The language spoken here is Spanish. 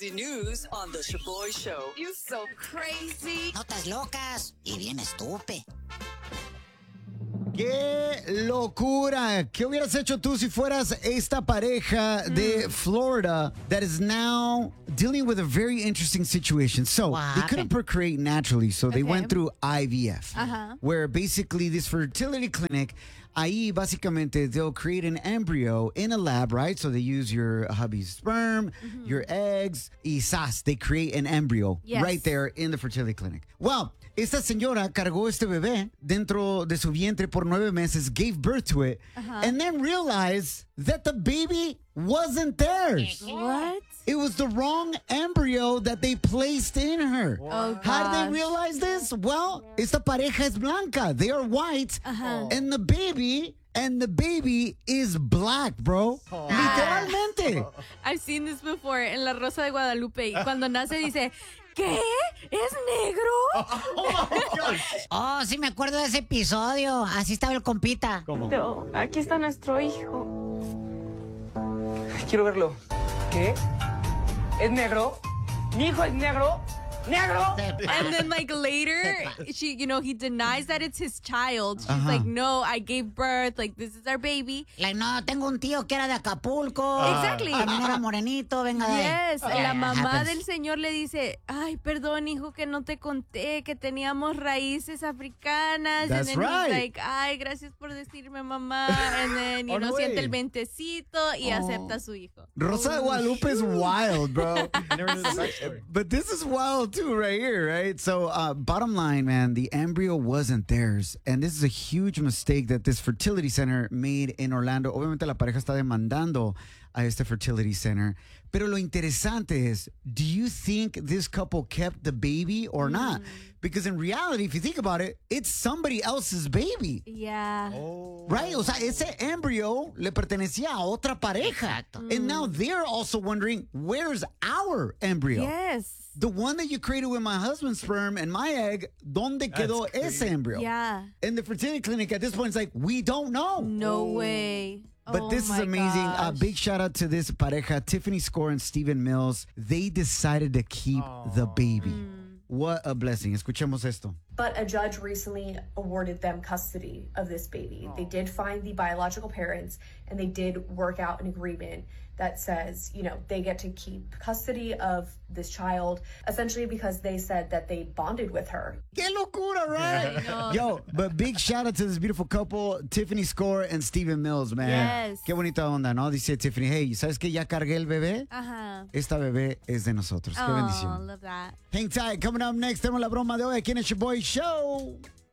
crazy news on the Shaboy Show. You so crazy. Notas locas y bien estúpido. ¡Qué locura! ¿Qué hubieras hecho tú si fueras esta pareja de Florida that is now dealing with a very interesting situation? So, they couldn't procreate naturally, so they went through IVF, where basically this fertility clinic, ahí básicamente they'll create an embryo in a lab, right? So they use your hubby's sperm, your eggs, y sas, they create an embryo right there in the fertility clinic. Well, esta señora cargó este bebé dentro de su vientre por 9 meses, gave birth to it, and then realized that the baby wasn't theirs. What? It was the wrong embryo that they placed in her. Oh, How did they gosh. realize this? Well, esta pareja es blanca. They are white. And the baby is black, bro. Literalmente. I've seen this before en La Rosa de Guadalupe. Y cuando nace dice, ¿qué? ¿Es negro? Oh, sí me acuerdo de ese episodio. Así estaba el compita. No, aquí está nuestro hijo. Quiero verlo. ¿Qué? ¿Es negro? ¿Mi hijo es negro? ¿Negro? And then like later, he denies that it's his child. She's like, no, I gave birth. Like, this is our baby. Like, no, tengo un tío que era de Acapulco. Exactly. También era morenito, venga de ahí. Yes, la mamá happens. del señor le dice, ay, perdón, hijo, que no te conté que teníamos raíces africanas. That's and then right. he's like, ay, gracias por decirme, mamá. And then, Oh, no siente way. el ventecito y acepta a su hijo. Rosa de Guadalupe is wild, bro. Never knew the backstory. But this is wild too, right here, right? So, bottom line, man, the embryo wasn't theirs. And this is a huge mistake that this fertility center made in Orlando. Obviamente la pareja está demandando a este fertility center. Pero lo interesante es, do you think this couple kept the baby or not? Because in reality, if you think about it, it's somebody else's baby. Yeah. Right? O sea, ese embryo le pertenecía a otra pareja. And now they're also wondering, where's our embryo? Yes. The one that you created with my husband's sperm and my egg, ¿dónde quedó ese embryo? Yeah. And the fertility clinic at this point is like, we don't know. No way. But Oh this is my amazing. gosh. Big shout out to this pareja, Tiffany Score and Stephen Mills. They decided to keep the baby. What a blessing. Escuchemos esto. But a judge recently awarded them custody of this baby. They did find the biological parents, and they did work out an agreement that says, they get to keep custody of this child, essentially because they said that they bonded with her. ¡Qué locura, right? Yo, but big shout out to this beautiful couple, Tiffany Score and Stephen Mills, man. Yes. Qué bonita onda, ¿no? Dice Tiffany, hey, ¿sabes que ya cargué el bebé? Ajá. Esta bebé es de nosotros. Qué Oh, bendición. love that. Hang tight. Coming up next, tenemos la broma de hoy aquí en el Shaboy Show.